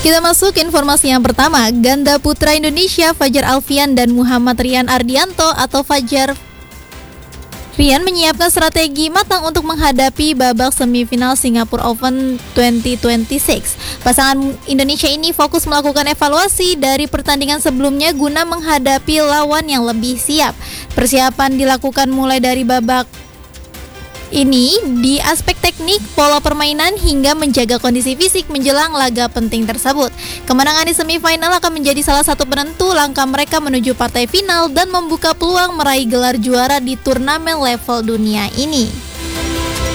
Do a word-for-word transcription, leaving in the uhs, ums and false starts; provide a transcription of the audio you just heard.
Kita masuk ke informasi yang pertama. Ganda putra Indonesia Fajar Alfian dan Muhammad Rian Ardianto atau Fajar Rian menyiapkan strategi matang untuk menghadapi babak semifinal Singapore Open dua ribu dua puluh enam. Pasangan Indonesia ini fokus melakukan evaluasi dari pertandingan sebelumnya guna menghadapi lawan yang lebih siap. Persiapan dilakukan mulai dari babak ini di aspek teknik, pola permainan hingga menjaga kondisi fisik menjelang laga penting tersebut. Kemenangan di semifinal akan menjadi salah satu penentu langkah mereka menuju partai final dan membuka peluang meraih gelar juara di turnamen level dunia ini.